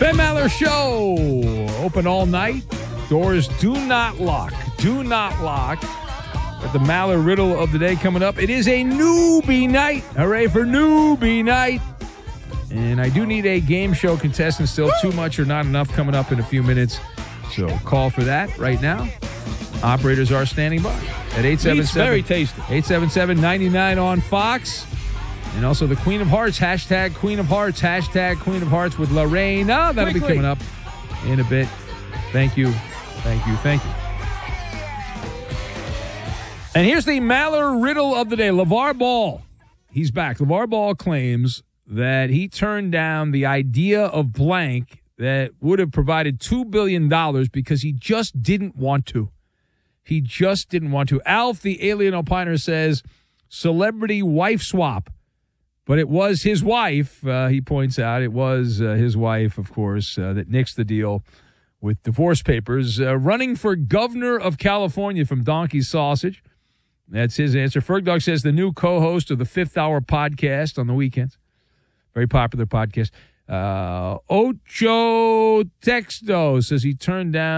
Ben Maller Show. Open all night. Doors do not lock. Do not lock. Got the Maller riddle of the day coming up. It is a newbie night. Hooray for newbie night. And I do need a game show contestant still. Too much or not enough coming up in a few minutes. So call for that right now. Operators are standing by at 877. Very tasty. 877-99 on Fox. And also the Queen of Hearts, hashtag Queen of Hearts, hashtag Queen of Hearts with Lorraine. That'll be coming up in a bit. Thank you. Thank you. Thank you. And here's the Maller riddle of the day. LeVar Ball. He's back. LeVar Ball claims that he turned down the idea of blank that would have provided $2 billion because he just didn't want to. He just didn't want to. Alf, the alien opiner, says celebrity wife swap. But it was his wife, he points out. It was his wife, of course, that nixed the deal with divorce papers. Running for governor of California from Donkey Sausage. That's his answer. Fergdog says the new co-host of the Fifth Hour podcast on the weekends. Very popular podcast. Ocho Texto says he turned down